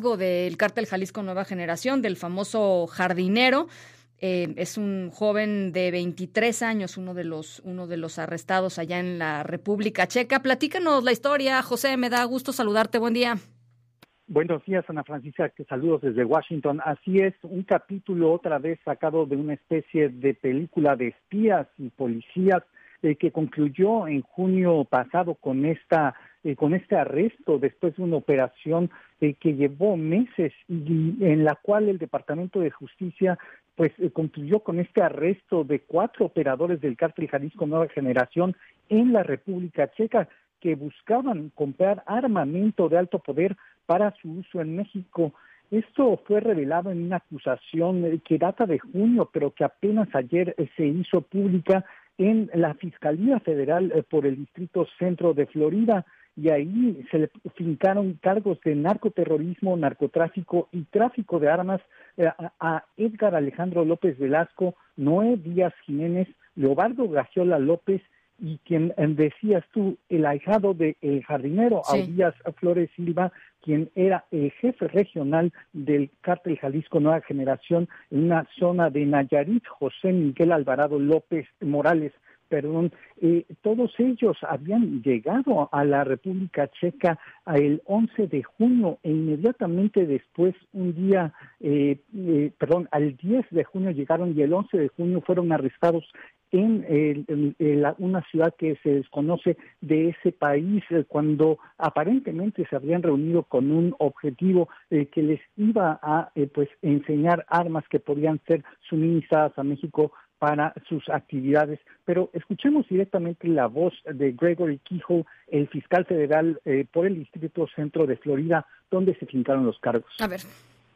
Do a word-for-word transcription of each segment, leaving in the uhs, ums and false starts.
liderazgo del Cártel Jalisco Nueva Generación, del famoso Jardinero. Eh, es un joven de veintitrés años, uno de los uno de los arrestados allá en la República Checa. Platícanos la historia, José, me da gusto saludarte, buen día. Buenos días, Ana Francisca, que saludos desde Washington. Así es, un capítulo otra vez sacado de una especie de película de espías y policías eh, que concluyó en junio pasado con esta eh, con este arresto después de una operación eh, que llevó meses y en la cual el Departamento de Justicia pues eh, concluyó con este arresto de cuatro operadores del Cártel Jalisco Nueva Generación en la República Checa que buscaban comprar armamento de alto poder para su uso en México. Esto fue revelado en una acusación que data de junio, pero que apenas ayer se hizo pública en la Fiscalía Federal por el Distrito Centro de Florida, y ahí se le fincaron cargos de narcoterrorismo, narcotráfico y tráfico de armas a Edgar Alejandro López Velasco, Noé Díaz Jiménez, Leobardo Gagiola López y quien decías tú, el ahijado de El Jardinero, sí. Audías Flores Silva, quien era el jefe regional del Cártel Jalisco Nueva Generación en una zona de Nayarit, José Miguel Alvarado López Morales, perdón, eh, todos ellos habían llegado a la República Checa el once de junio e inmediatamente después, un día, eh, eh, perdón, al diez de junio llegaron y el once de junio fueron arrestados en, el, en, en la, una ciudad que se desconoce de ese país, eh, cuando aparentemente se habían reunido con un objetivo eh, que les iba a eh, pues enseñar armas que podían ser suministradas a México para sus actividades. Pero escuchemos directamente la voz de Gregory Kehoe, el fiscal federal eh, por el Distrito Centro de Florida, donde se fincaron los cargos. A ver.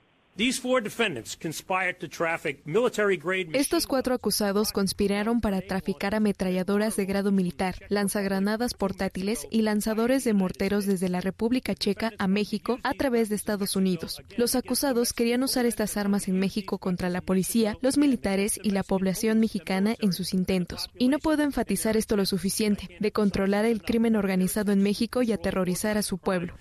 Estos cuatro acusados conspiraron para traficar ametralladoras de grado militar, lanzagranadas portátiles y lanzadores de morteros desde la República Checa a México a través de Estados Unidos. Los acusados querían usar estas armas en México contra la policía, los militares y la población mexicana en sus intentos. Y no puedo enfatizar esto lo suficiente, de controlar el crimen organizado en México y aterrorizar a su pueblo.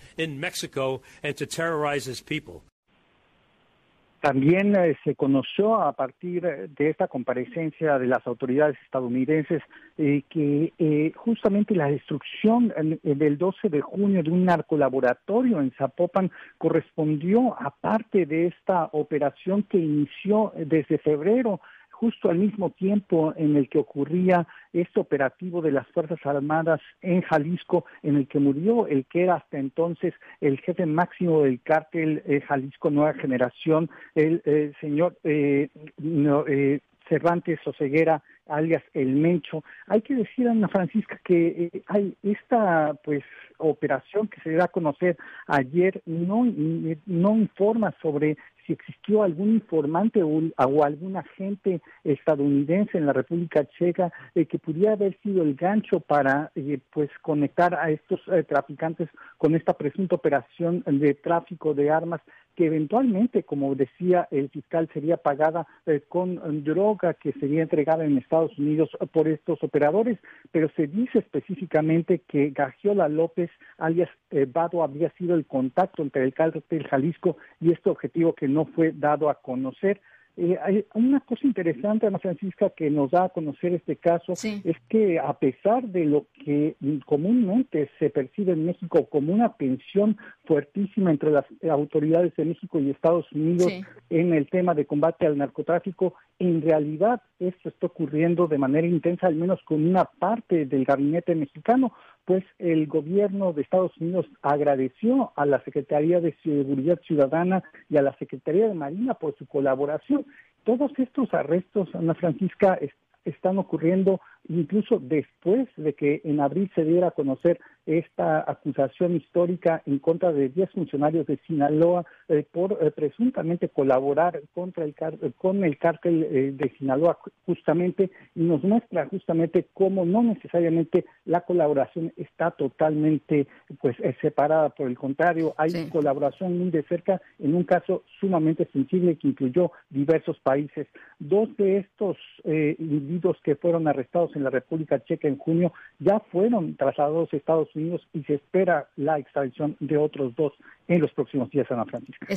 También eh, se conoció a partir de esta comparecencia de las autoridades estadounidenses eh, que eh, justamente la destrucción en, en el doce de junio de un narcolaboratorio en Zapopan correspondió a parte de esta operación que inició desde febrero, justo al mismo tiempo en el que ocurría este operativo de las Fuerzas Armadas en Jalisco, en el que murió el que era hasta entonces el jefe máximo del cártel eh, Jalisco Nueva Generación, el eh, señor eh, no, eh, Cervantes Oseguera, alias El Mencho. Hay que decir, Ana Francisca, que eh, hay esta pues operación que se da a conocer ayer, no, no informa sobre si existió algún informante o, o algún agente estadounidense en la República Checa eh, que pudiera haber sido el gancho para eh, pues conectar a estos eh, traficantes con esta presunta operación de tráfico de armas que eventualmente, como decía el fiscal, sería pagada eh, con droga que sería entregada en Estados Unidos por estos operadores, pero se dice específicamente que Gagiola López, alias eh, Vado, habría sido el contacto entre el cártel Jalisco y este objetivo que no fue dado a conocer. Eh, hay una cosa interesante, Ana Francisca, que nos da a conocer este caso, sí. Es que a pesar de lo que comúnmente se percibe en México como una tensión fuertísima entre las autoridades de México y Estados Unidos, sí, en el tema de combate al narcotráfico, en realidad esto está ocurriendo de manera intensa, al menos con una parte del gabinete mexicano, pues el gobierno de Estados Unidos agradeció a la Secretaría de Seguridad Ciudadana y a la Secretaría de Marina por su colaboración. Todos estos arrestos, Ana Francisca, est- están ocurriendo incluso después de que en abril se diera a conocer esta acusación histórica en contra de diez funcionarios de Sinaloa eh, por eh, presuntamente colaborar contra el car- con el cártel eh, de Sinaloa justamente, y nos muestra justamente cómo no necesariamente la colaboración está totalmente pues eh, separada, por el contrario, hay sí. colaboración muy de cerca en un caso sumamente sensible que incluyó diversos países. Dos de estos eh, individuos que fueron arrestados en la República Checa en junio ya fueron trasladados a Estados Unidos y se espera la extradición de otros dos en los próximos días, Ana Francisca.